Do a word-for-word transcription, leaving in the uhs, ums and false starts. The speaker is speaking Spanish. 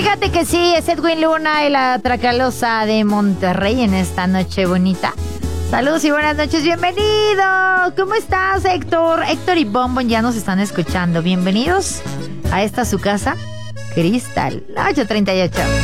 Fíjate que sí, es Edwin Luna y la Tracalosa de Monterrey en esta noche bonita. Saludos y buenas noches, bienvenido. ¿Cómo estás, Héctor? Héctor y Bombón ya nos están escuchando. Bienvenidos a esta su casa, Cristal, ocho treinta y ocho.